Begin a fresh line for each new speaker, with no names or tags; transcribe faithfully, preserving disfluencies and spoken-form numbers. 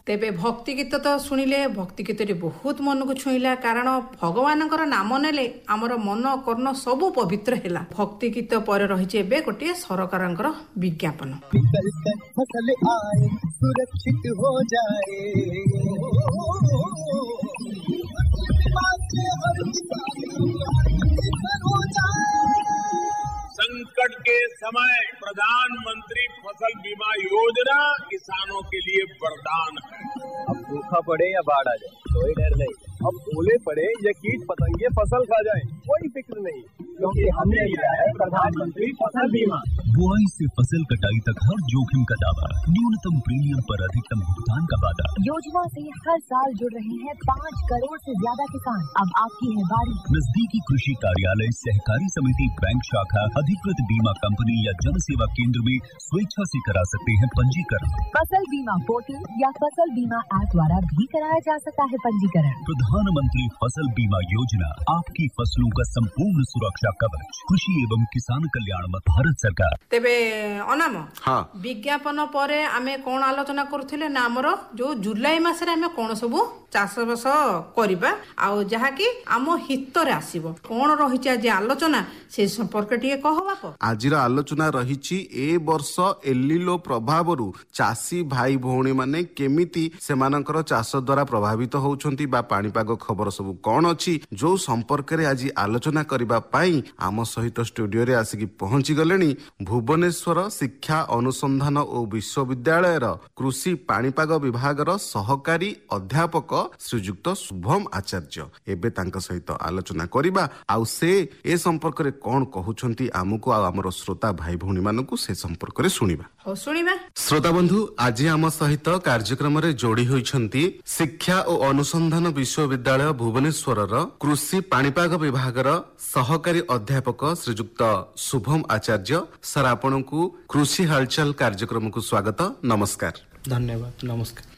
तेबे भक्ति गीत तो शुणिले भक्ति गीत बहुत मन को छुईला कारण भगवान नाम नेले आमर मन कर्ण सबू पवित्र है। भक्ति गीत पर रही एबे गोटे सरकार विज्ञापन
फसल आए सुरक्षित हो जाए
संकट के समय प्रधानमंत्री फसल बीमा योजना किसानों के लिए वरदान है।
अब सूखा पड़े या बाढ़ आ जाए कोई डर नहीं, अब ओले पड़े या कीट पतंगे फसल खा जाए कोई फिक्र नहीं, क्योंकि हमने लिया है प्रधानमंत्री फसल बीमा।
बुआई से फसल कटाई तक हर जोखिम का दावा, न्यूनतम प्रीमियम पर अधिकतम भुगतान का वादा।
योजना से हर साल जुड़ रहे हैं पाँच करोड़ से ज्यादा किसान। अब आपकी है बारी।
नजदीकी कृषि कार्यालय, सहकारी समिति, बैंक शाखा, अधिकृत बीमा कंपनी या जन सेवा केंद्र में स्वेच्छा से करा सकते हैं पंजीकरण।
फसल बीमा पोर्टल या फसल बीमा ऐप द्वारा भी कराया जा सकता है पंजीकरण।
प्रधानमंत्री फसल बीमा योजना, आपकी फसलों का संपूर्ण सुरक्षा कवच। कृषि एवं किसान कल्याण मंत्रालय, भारत सरकार।
तेबे अनाम
हाँ
विज्ञापन परे आमे कोन आलोचना करथिले ना हमर जो जुलाई मासरे आमे कोन सबु चाष बास करिबा आ जहा कि आम हित रे आसीबो कोन रहिछि आज आलोचना से संपर्क टिके कह बाप।
आजिर आलोचना रहिछि ए वर्ष एलिलो प्रभावरु चासी भाई भौणी माने केमिति सेमानकर चाष द्वारा प्रभावित होउछंती बा पाणीपाग खबर सबु कोन अछि जो संपर्क रे आज आलोचना करिबा पई आम सहित स्टूडियो रे आसिकी पहुंची गलेनी भुवनेश्वर शिक्षा अनुसंधान और विश्वविद्यालय कृषि पाणीपाग विभाग सहकारी अध्यापक श्रीजुक्त शुभम आचार्य। एबे तांका सहित आलोचना करिबा आ से ए संपर्क रे कोन कहउछंती आमुको आ हमर श्रोता भाई भौणी मानकु से संपर्क रे सुनिबा।
हो सुनिबा
श्रोता बंधु आज आम सहित कार्यक्रम रे जोड़ी होइछंती शिक्षा और अनुसंधान विश्वविद्यालय भुवनेश्वर कृषि पाणीपाग विभाग सहकारी अध्यापक श्रीजुक्त शुभम आचार्य। सर आपनकु कृषि हालचाल कार्यक्रम को स्वागत, नमस्कार।
धन्यवाद, नमस्कार।